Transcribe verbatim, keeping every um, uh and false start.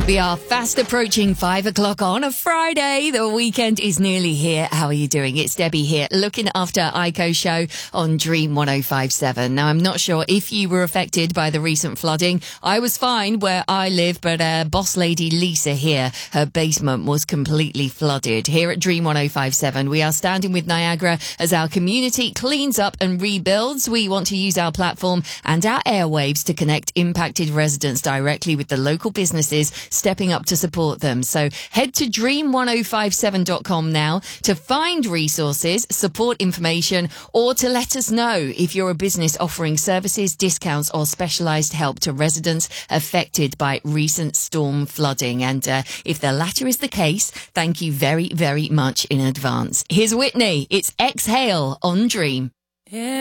We are fast approaching five o'clock on a Friday. The weekend is nearly here. How are you doing? It's Debbie here, looking after Aiko Show on Dream one oh five seven. Now, I'm not sure if you were affected by the recent flooding. I was fine where I live, but uh, boss lady Lisa here, her basement was completely flooded. Here at Dream one oh five seven, we are standing with Niagara as our community cleans up and rebuilds. We want to use our platform and our airwaves to connect impacted residents directly with the local businesses stepping up to support them. So head to dream one oh five seven dot com now to find resources, support information, or to let us know if you're a business offering services, discounts, or specialised help to residents affected by recent storm flooding. And uh, if the latter is the case, thank you very, very much in advance. Here's Whitney. It's Exhale on Dream. Yeah.